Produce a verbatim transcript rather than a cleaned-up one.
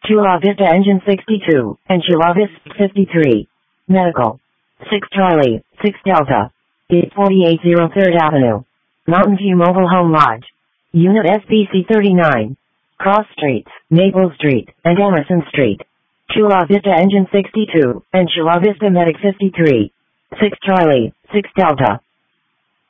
Chula Vista Engine sixty-two, and Chula Vista fifty-three. Medical. six Charlie, six Delta. eight forty-eight oh third Avenue. Mountain View Mobile Home Lodge. Unit S B C thirty-nine. Cross Streets, Maple Street, and Emerson Street. Chula Vista Engine sixty-two, and Chula Vista Medic fifty-three. six Charlie, six Delta.